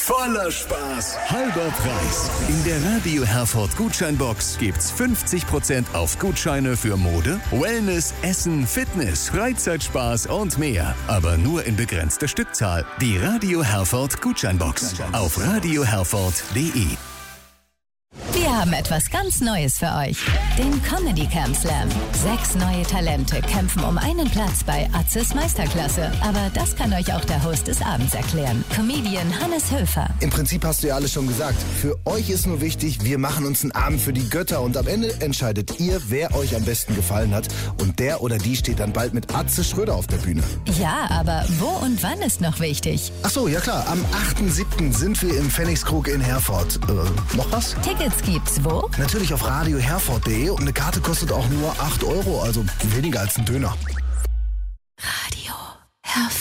voller Spaß, halber Preis. In der Radio Herford Gutscheinbox gibt's 50% auf Gutscheine für Mode, Wellness, Essen, Fitness, Freizeitspaß und mehr. Aber nur in begrenzter Stückzahl. Die Radio Herford Gutscheinbox auf radioherford.de. Wir haben etwas ganz Neues für euch. Den Comedy Camp Slam. 6 neue Talente kämpfen um einen Platz bei Atzes Meisterklasse. Aber das kann euch auch der Host des Abends erklären. Comedian Hannes Höfer. Im Prinzip hast du ja alles schon gesagt. Für euch ist nur wichtig, wir machen uns einen Abend für die Götter. Und am Ende entscheidet ihr, wer euch am besten gefallen hat. Und der oder die steht dann bald mit Atze Schröder auf der Bühne. Ja, aber wo und wann ist noch wichtig? Ach so, ja klar. Am 8.7. sind wir im Pfennigskrug in Herford. Noch was? Tickets gibt's wo? Natürlich auf radioherford.de und eine Karte kostet auch nur 8 €, also weniger als ein Döner. Radio Herford.